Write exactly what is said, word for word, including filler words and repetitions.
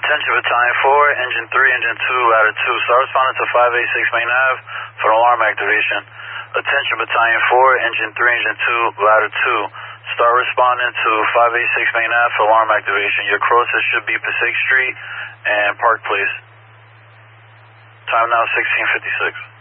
Attention Battalion four, Engine three, Engine two, Ladder two. Start responding to five eighty-six Main Ave for alarm activation. Attention Battalion four, Engine three, Engine two, Ladder two. Start responding to five eighty-six Main Ave for alarm activation. Your closest should be Passaic Street and Park Place. Time now sixteen fifty-six.